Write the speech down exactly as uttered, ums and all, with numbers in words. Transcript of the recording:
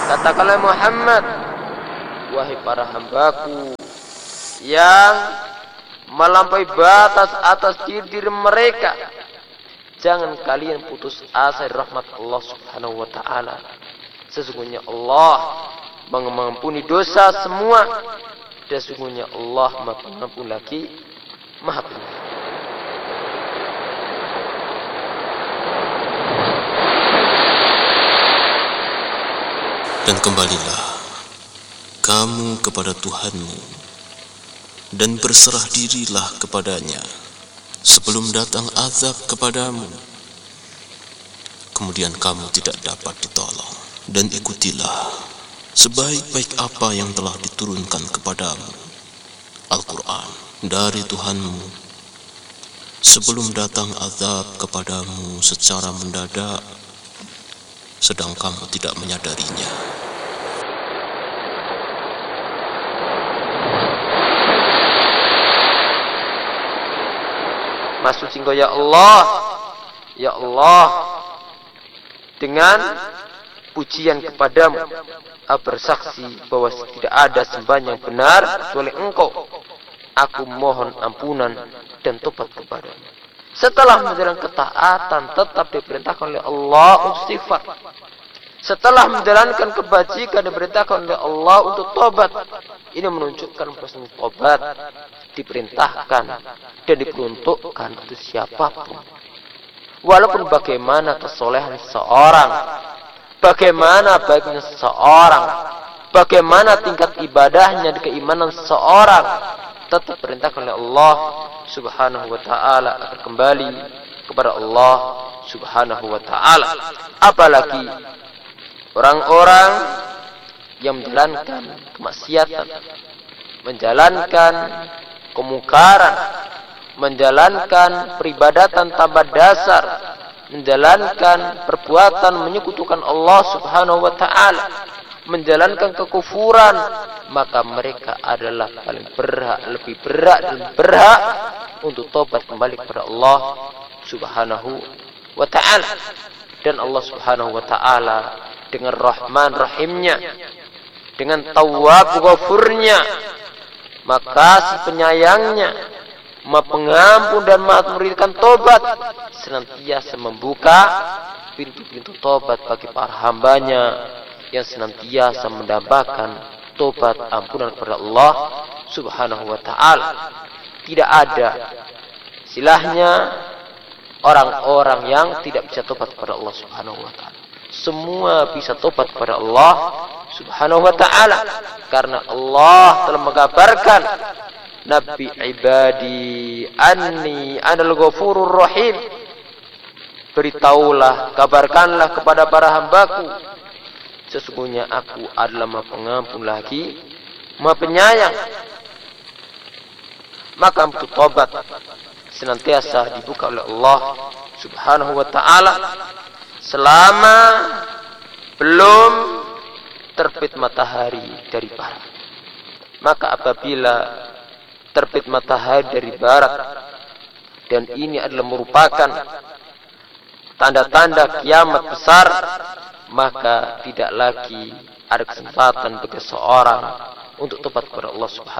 Katakanlah Muhammad, wahai para hambaku yang melampaui batas atas diri, diri mereka, jangan kalian putus asa dari rahmat Allah Subhanahu wa ta'ala. Sesungguhnya Allah mengampuni dosa semua, dan sesungguhnya Allah Maha Pengampun lagi Maha Penyayang. Dan kembalilah kamu kepada Tuhanmu, dan berserah dirilah kepadanya sebelum datang azab kepadamu, kemudian kamu tidak dapat ditolong. Dan ikutilah sebaik-baik apa yang telah diturunkan kepadamu, Al-Quran, dari Tuhanmu, sebelum datang azab kepadamu secara mendadak, sedang kamu tidak menyadarinya. Maksud singgo ya Allah, ya Allah, dengan pujian kepadamu, aku bersaksi bahwa tidak ada sembahan yang benar kecuali Engkau. Aku mohon ampunan dan tobat kepadamu. Setelah menjalankan ketaatan, tetap diperintahkan oleh Allah istighfar. Setelah menjalankan kebajikan, diperintahkan oleh Allah untuk tobat. Ini menunjukkan bahwa tobat diperintahkan dan diperuntukkan untuk siapapun. Walaupun bagaimana kesolehan seorang, bagaimana baiknya seseorang, bagaimana tingkat ibadahnya dan keimanan seseorang, tetap perintahkan oleh Allah Subhanahu wa ta'ala akan kembali kepada Allah Subhanahu wa ta'ala. Apalagi orang-orang yang menjalankan kemaksiatan, menjalankan kemungkaran, menjalankan peribadatan tanpa dasar, menjalankan perbuatan menyekutukan Allah Subhanahu wa ta'ala, menjalankan kekufuran, maka mereka adalah paling berhak, lebih berat dan berhak untuk tobat kembali kepada Allah Subhanahu wa ta'ala. Dan Allah Subhanahu wa ta'ala dengan Rahman Rahimnya, dengan Tawwab Ghafurnya, Makasih penyayangnya, Maha Pengampun dan Maha memberikan tobat, senantiasa membuka pintu-pintu tobat bagi para hambanya yang senantiasa mendambakan tobat ampunan kepada Allah Subhanahu wa ta'ala. Tidak ada istilahnya orang-orang yang tidak bisa tobat kepada Allah Subhanahu wa ta'ala. Semua bisa tobat kepada Allah Subhanahu wa ta'ala, karena Allah telah mengabarkan, Nabi ibadi anni anal ghafurur rahim. Beritahulah, kabarkanlah kepada para hambaku, sesungguhnya aku adalah Maha Pengampun lagi Maha Penyayang. Maka untuk tobat senantiasa dibuka oleh Allah Subhanahu wa ta'ala selama belum terbit matahari dari barat. Maka apabila terbit matahari dari barat, dan ini adalah merupakan tanda-tanda kiamat besar, maka tidak lagi ada kesempatan bagi seorang untuk tobat kepada Allah Subhanahu